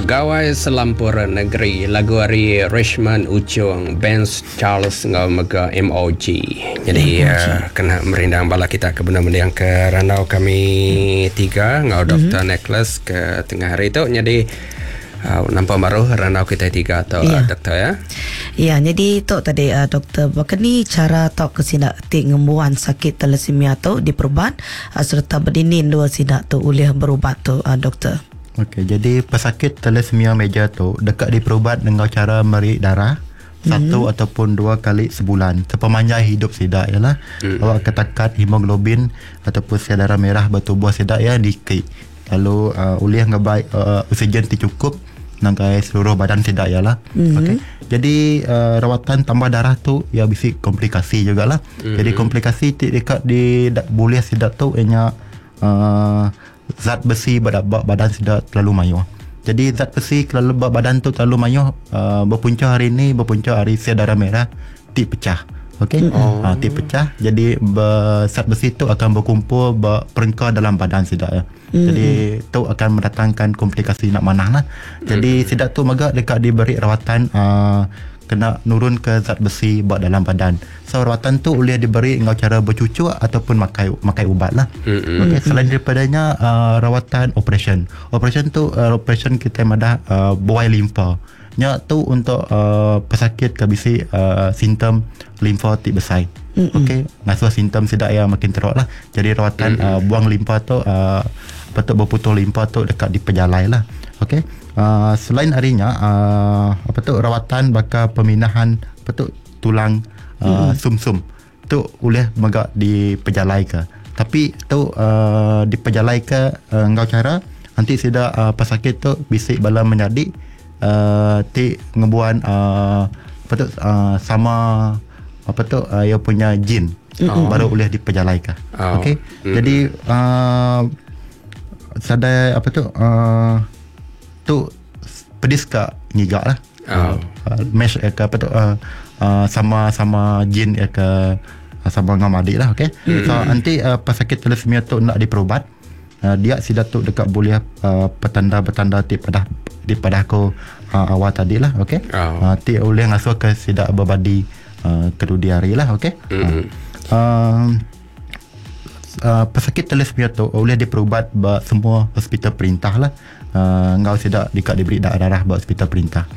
Pegawai Selampur Negeri Laguari Richmond Uchung Benz Charles ngau mega MOG. Jadi kena merindang bala kita ke benda-benda yang ke ranau kami tiga ngau Dr. Nicholas ke tengah hari tu. Jadi nampak baru ranau kita tiga tu doktor ya. Ya, jadi tu tadi doktor bakani cara tok kesidak ngembuan sakit thalassemia tu diperubat serta berdinin dua sidak tu oleh berubat tu doktor. Okey, jadi pesakit thalassemia meja tu dekat diperubat dengan cara meri darah satu ataupun dua kali sebulan sepanjang hidup sidak ialah awak ketakat hemoglobin ataupun sel darah merah bertubuh sidak ya dikit. Lalu oleh ngebaik oksigen cukup nangkai seluruh badan sidak ialah. Okey. Jadi rawatan tambah darah tu ya bisi komplikasi jugalah. Jadi komplikasi dekat di boleh sidak tu ianya zat besi badan sudah terlalu mayuh. Jadi zat besi kalau badan tu terlalu mayuh berpunca hari ni, berpunca hari sel darah merah tip pecah. Okey. Tip pecah. Jadi zat besi tu akan berkumpul berperengkar dalam badan sidak ya. Jadi tu akan mendatangkan komplikasi nak manah lah. Jadi sidak tu maga dekat diberi rawatan kena nurun ke zat besi buat dalam badan. So rawatan tu boleh diberi dengan cara bercucuk ataupun makai ubat lah. Okay. Selain daripadanya rawatan operation. Operation tu operation kita madah buai limfa. Nya tu untuk pesakit kabisi simptom limfa tip besar. Okey, ngasuh simptom sidak ya makin teruk lah. Jadi rawatan buang limfa tu betul berputus limfa tu dekat di pejalai lah. Okey. Selain harinya apa tu rawatan bakal peminahan tulang sumsum tu boleh megak di pejalai ke, tapi tu di pejalai ke ngau cara nanti sida pesakit tu bisik bala menjadi ti ngebuan sama apa tu ia punya jin baru boleh di pejalai ke. Okey. Jadi sadai apa tu tu pedis ke ngigak lah. Mesh ke apa tu sama jin ke sama ngamadik lah. Okey. So nanti pesakit thalassemia tu nak diperubat, dia sida tu dekat boleh petanda-petanda di pada aku awal tadi lah. Okey. Ti boleh ngasuh ke sida berbadi kedua hari lah. Okey. Pesakit thalassemia tu boleh diperubat semua hospital perintah lah. Ngau sidak dekat diberi darah buat hospital perintah.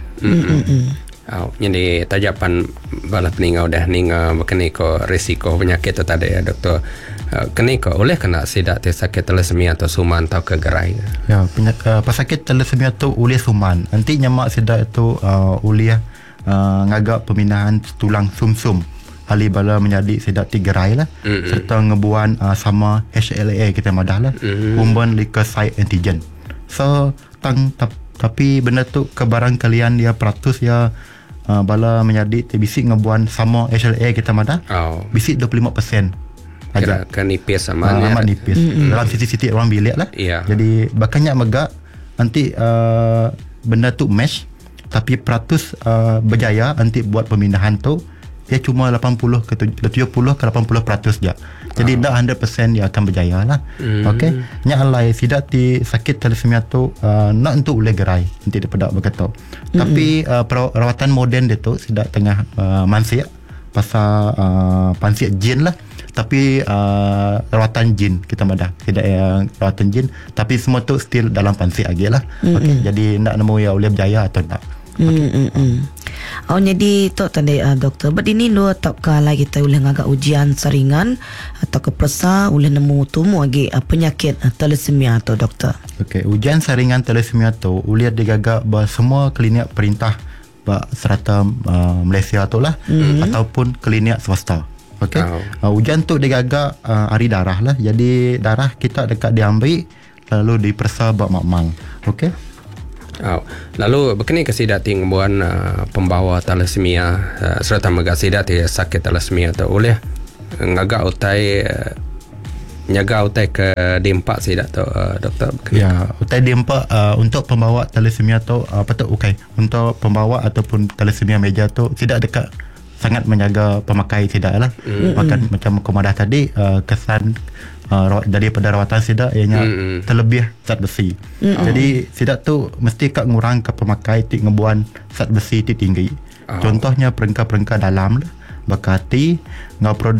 Jadi tajapan bala peningau dah ninga berkenai ko risiko penyakit tu tadi ya doktor. Kenai ko oleh kena sidak sakit thalassemia atau suman atau kegerai. Ya, pesakit thalassemia tu oleh suman. Nanti nyamak sidak tu oleh ngagak peminahan tulang sumsum. Hali bala menjadi sidak tigerai lah. Serta ngebuan sama HLA kita madah lah. Human leukocyte antigen. So tapi benda tu kebarang kalian dia peratus ya bala menjadi bisik ngebuan sama HLA kita madah. Bisik 25% aja. Kan nipis sama amat nipis. Dalam siti-siti ruang bilik lah. Jadi bakanya megak nanti benda tu mesh tapi peratus berjaya nanti buat pemindahan tu dia cuma 70 ke 80% je. Jadi dah 100% dia akan berjaya lah. Okey. Nya alai sidak ti sakit thalassemia tu nak untuk boleh gerai nanti daripada berkata. Tapi rawatan moden dia tu sidak tengah mansik pasal pansik jin lah. Tapi rawatan jin kita madah. Tidak yang rawatan jin tapi semua tu still dalam pansik lagi lah. Okey. Jadi nak nemu ya boleh berjaya atau tak. Jadi tu tadi doktor berdini dua tak kala kita boleh ngagak ujian saringan atau kepersa boleh nemu tumu lagi penyakit thalassemia tu doktor. Okey, ujian saringan thalassemia tu boleh digagak semua klinik perintah serata Malaysia tu lah ataupun klinik swasta. Okey. Ujian tu digagak hari darah lah. Jadi darah kita dekat diambil lalu dipersa buat makmang. Okey. Lalu berkenai kesidak tingguan pembawa thalassemia serta megak sidak sakit thalassemia tu oleh ngagak utai nyaga utai ke D4 sidak tu doktor. Ya, utai D4 untuk pembawa thalassemia tu okey. Untuk pembawa ataupun thalassemia meja tu sidak dekat sangat menjaga pemakai sidak lah. Macam komadah tadi kesan daripada rawatan sidak ianya terlebih zat besi. Jadi sidak tu mesti kak ngurang ke pemakai tik ngebuan zat besi ti tinggi. Contohnya perengka-perengka dalam bakati ngau produk